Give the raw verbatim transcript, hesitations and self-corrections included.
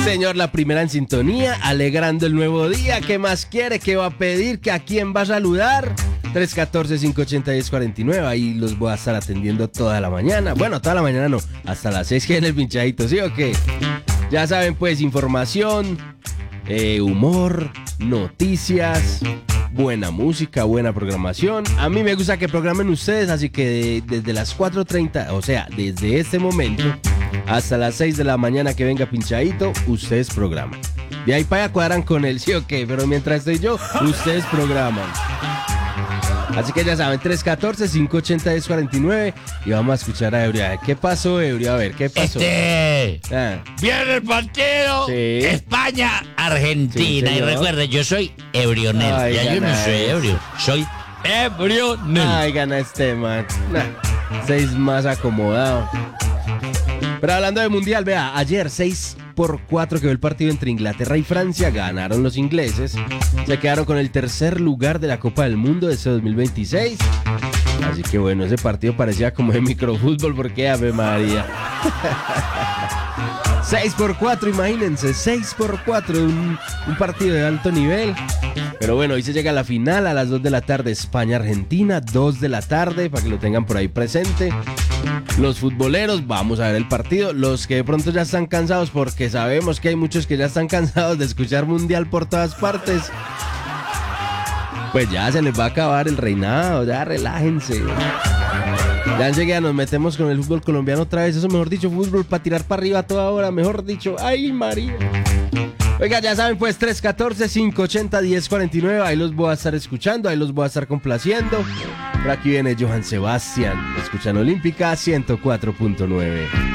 señor, la primera en sintonía, alegrando el nuevo día. ¿Qué más quiere? ¿Qué va a pedir? ¿Que a quién va a saludar? tres uno cuatro, cinco ocho cero, uno cero cuatro nueve. Ahí los voy a estar atendiendo toda la mañana. Bueno, toda la mañana no, hasta las seis que en el pinchadito, ¿sí o qué? Ya saben, pues, información, eh, humor, noticias, buena música, buena programación. A mí me gusta que programen ustedes, así que de, desde las cuatro treinta, o sea, desde este momento hasta las seis de la mañana que venga pinchadito, ustedes programan. De ahí para allá cuadran con él, ¿sí o qué? Pero mientras estoy yo, ustedes programan. Así que ya saben, tres uno cuatro, cinco ocho cero, uno cero cuatro nueve. Y vamos a escuchar a Ebrio. ¿Qué pasó, Ebrio? A ver, ¿qué pasó? Este... Ah. Viene el partido. Sí. España-Argentina. Sí, y recuerden, yo soy Ebrionel. Ay, Ya yo no gana soy es. ebrio. Soy Ebrionel. Ay, gana este man. Nah, seis más acomodado. Pero hablando de mundial, vea, ayer seis por cuatro quedó el partido entre Inglaterra y Francia. Ganaron los ingleses. Se quedaron con el tercer lugar de la Copa del Mundo de este dos mil veintiséis. Así que bueno, ese partido parecía como de microfútbol porque Ave María. seis por cuatro, imagínense, seis por cuatro, un, un partido de alto nivel. Pero bueno, hoy se llega a la final a las dos de la tarde, España-Argentina, dos de la tarde, para que lo tengan por ahí presente. Los futboleros, vamos a ver el partido. Los que de pronto ya están cansados, porque sabemos que hay muchos que ya están cansados de escuchar mundial por todas partes. Pues ya se les va a acabar el reinado, ya relájense. Ya enseguida nos metemos con el fútbol colombiano otra vez. Eso, mejor dicho, fútbol para tirar para arriba a toda hora, mejor dicho. ¡Ay, María! Oiga, ya saben, pues, tres uno cuatro, cinco ocho cero, uno cero cuatro nueve. Ahí los voy a estar escuchando, ahí los voy a estar complaciendo. Por aquí viene Johann Sebastián. Escuchan Olímpica ciento cuatro punto nueve.